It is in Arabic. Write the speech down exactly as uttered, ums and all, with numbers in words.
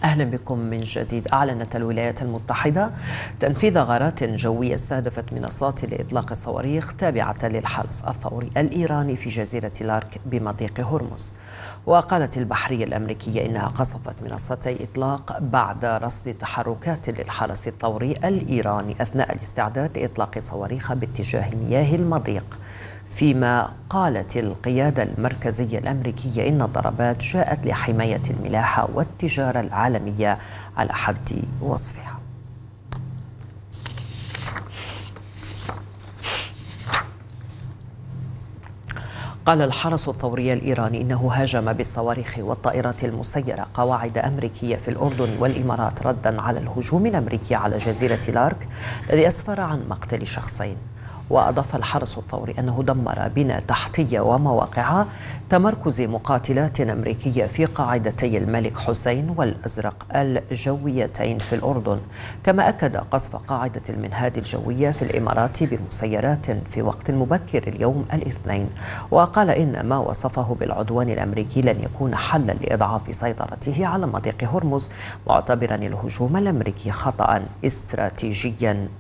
أهلا بكم من جديد. أعلنت الولايات المتحدة تنفيذ غارات جوية استهدفت منصات لإطلاق الصواريخ تابعة للحرس الثوري الإيراني في جزيرة لارك بمضيق هرمز. وقالت البحرية الأمريكية إنها قصفت منصتي إطلاق بعد رصد تحركات للحرس الثوري الإيراني أثناء الاستعداد لإطلاق صواريخ باتجاه مياه المضيق. فيما قالت القيادة المركزية الأمريكية إن الضربات جاءت لحماية الملاحة والتجارة العالمية على حد وصفها. قال الحرس الثوري الإيراني إنه هاجم بالصواريخ والطائرات المسيرة قواعد أمريكية في الأردن والإمارات ردا على الهجوم الأمريكي على جزيرة لارك الذي أسفر عن مقتل شخصين. وأضاف الحرس الثوري أنه دمر بنى تحتية ومواقع تمركز مقاتلات أمريكية في قاعدتي الملك حسين والأزرق الجويتين في الأردن، كما أكد قصف قاعدة المنهاد الجوية في الإمارات بمسيرات في وقت مبكر اليوم الاثنين. وقال إن ما وصفه بالعدوان الأمريكي لن يكون حلا لإضعاف سيطرته على مضيق هرمز، معتبرا الهجوم الأمريكي خطأ استراتيجيا